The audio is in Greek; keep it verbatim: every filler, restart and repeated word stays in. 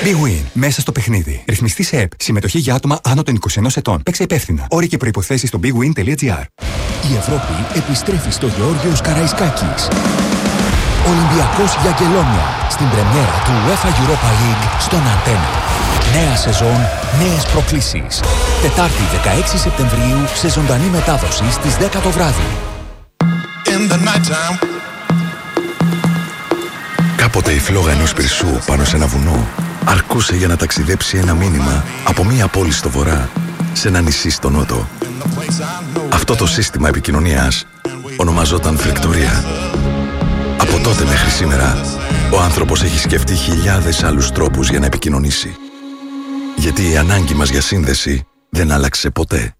Big Win. Μέσα στο παιχνίδι. Ρυθμιστή σε ΕΠ. Συμμετοχή για άτομα άνω των είκοσι ενός ετών. Παίξε υπεύθυνα. Όροι και προϋποθέσεις στο big win τελεία gr. Η Ευρώπη επιστρέφει στο Γεώργιος Καραϊσκάκης. Ολυμπιακός για Αγγελόνια. Στην πρεμιέρα του UEFA Europa League στον Αντένα. Νέα σεζόν, νέες προκλήσεις. Τετάρτη δεκαέξι Σεπτεμβρίου σε ζωντανή μετάδοση στις δέκα το βράδυ. Κάποτε η φλόγα ενός πυρσού πάνω σε ένα βουνό αρκούσε για να ταξιδέψει ένα μήνυμα από μία πόλη στο βορρά σε ένα νησί στο νότο. Αυτό το σύστημα επικοινωνίας ονομαζόταν φλεκτορία. Από τότε μέχρι σήμερα, ο άνθρωπος έχει σκεφτεί χιλιάδες άλλους τρόπους για να επικοινωνήσει. Γιατί η ανάγκη μας για σύνδεση δεν άλλαξε ποτέ.